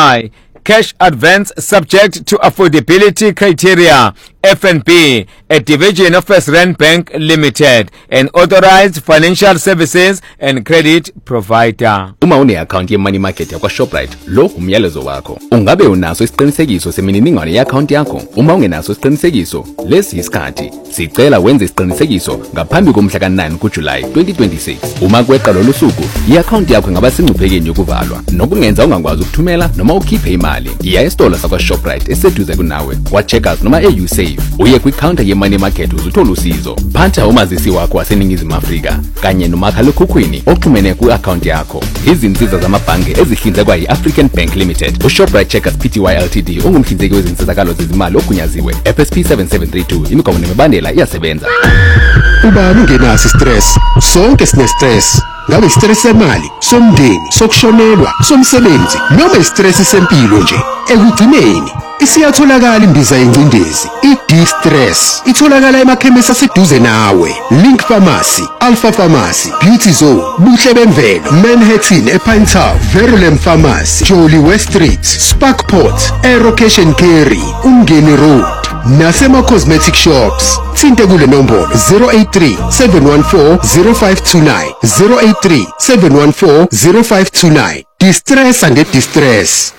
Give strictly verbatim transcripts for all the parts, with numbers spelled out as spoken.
I. Cash advance subject to affordability criteria. F N B, a division of First Rand Bank Limited, an authorized financial services and credit provider. Uma une account ye money market yakwa Shoprite, lo umyalezo wakho. Ungabe unaso isiqinisekiso semininingwane ye account yakho? Uma ungenaso isiqinisekiso, lesi isikhathi. Sicela wenze isiqinisekiso ngaphambi komhla ka nine kuJuly twenty twenty-six. Uma kweqa lolu suku, i-account yakho ingaba sengcuphekeni yokuvalwa. Nokungenza ungakwazi ukuthumela noma ukhiphe imali. Iya esitolo sakwa Shoprite eseduze kunawe. Wa Checkers noma e-U-Save. Uye kwi-counter ye-money market uzuthola usizo. Phatha umazisi wakho waseNingizimu Afrika kanye nomakhalekhukhwini oxhumene ku-account yakho. Izinsiza zamabhange ezihlinzekwa yi-African Bank Limited. uShoprite Checkers Pty Ltd ungumhlinzeki wezinsizakalo zezimali ogunyaziwe. F S P seven seven three two imigomo nemibandela iyasebenza. Ubani ungenaso stress? Sonke sine stress. Ngabe istress semali, somndeni, sokushonelwa, somsebenzi, noma istress sempilo nje. Ekugcineni isiyatholakala imbiza yencindezi, i-D-Stress. Itholakala emakhemisi aseduze nawe. Link Pharmacy, Alpha Pharmacy, Beauty Zone, Buhle Bemvelo, Manhattan ePine Town, Verulam Pharmacy, Jolly West Street, Sparkport, Aero Cash and Carry, Umgeni Road, nasema cosmetic shops. Thinte kule nombolo zero eight three seven one four zero five two nine, zero eight three seven one four zero five two nine. Distress and distress.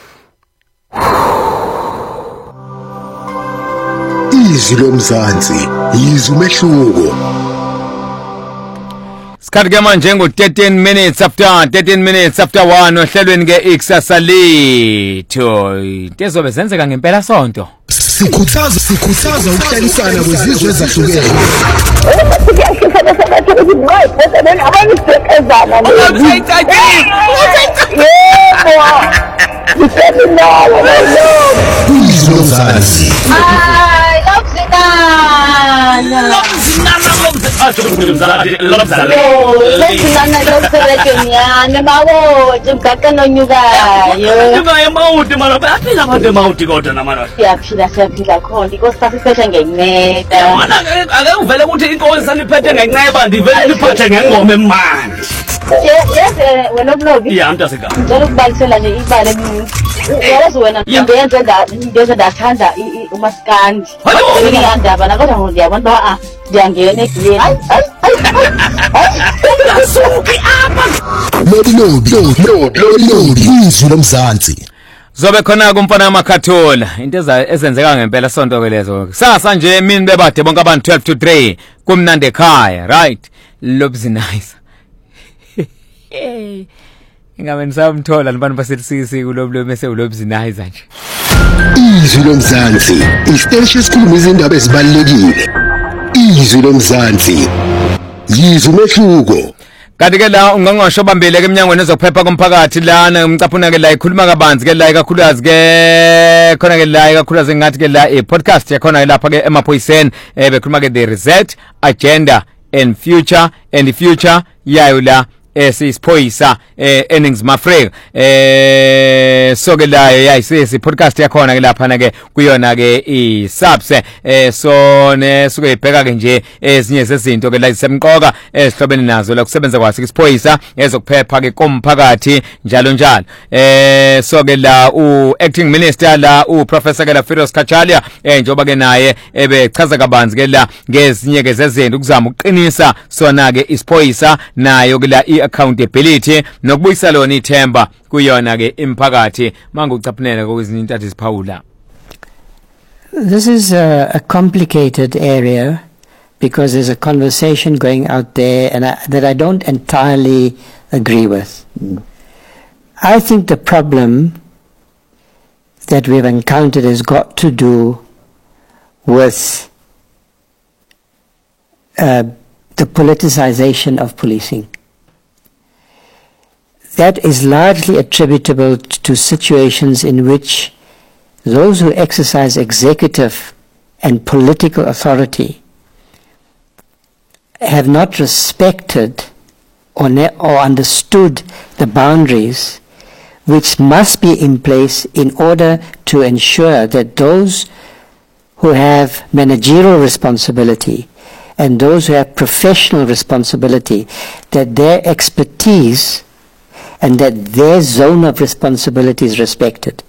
Izwi lomzansi, izwi umehluko. Sikhathi ke manje ngo thirteen minutes after thirteen minutes after one ohlelweni ke ikusasa lethu. Into ezobe zenzeka ngempela sonto. Sikhuthaza sikhuthaza ukuhlalisana kwezizwe ezahlukene. Izwi lomzansi. Yes, wena mlobi. Yeah, mntasika. Ngicela ukubalisela nje ibale mina. Uyazi wena ngiyenze nga ngiyenze ndathanda umaskandi. Ngiyandaba la kodwa ngiyabona ba ngiyangena egiyeni. Asuki apha. Lobi lobi lobi lobi izwi lomzansi. Zobe khona kumfana amakhathola into ezenzeka ngempela sonto ke lezo. Sasa nje mina bebade bonke abantu twelve to three kumnandi ekhaya, right? Lobzinize. Hey, ingabe nisamthola nabantu baselisisi kuloblo mase ulobzinizer nje. Izwi lomzansi, isiteshi esikhuluma izindaba ezibalekile. Izwi lomzansi, yizwi umehluko. Kanti ke la ungangosho bambile ke eminyangweni ezokuphepha komphakathi lana umcaphuna ke la ikhuluma kabanzi ke la ikakhulukazi ke khona ke la ikakhulukazi ngathi ke la e podcast yakhona lapha ke emaphoyiseni bekhuluma ke the reset agenda and future and the future yayo la esiphoyisa eNingizimu Afrika eh so ke la yayisisi podcast yakhona ke lapha na ke kuyona ke isubs eh so ne suke ibheka ke nje ezinye zezinto ke la isemqoka esihlobene nazo la kusebenza kwasi isiphoyisa ezokuphepha ke komphakathi njalo njalo eh so ke la u acting minister la u professor ke la Firos Kachalia eh njoba ke naye ebechaza kabanzi ke la ngezinye ke zezinto ukuzama ukuqinisa sona ke isiphoyisa nayo ke la accountability nokubuyisa lona ithemba kuyona ke imphakathi manje ucaphunela kwezinto eziphawula. This is a, a complicated area because there's a conversation going out there and I, that I don't entirely agree with. Mm. I think the problem that we've encountered has got to do with uh, the politicization of policing. That is largely attributable to situations in which those who exercise executive and political authority have not respected or, ne- or understood the boundaries which must be in place in order to ensure that those who have managerial responsibility and those who have professional responsibility, that their expertise and that their zone of responsibility is respected.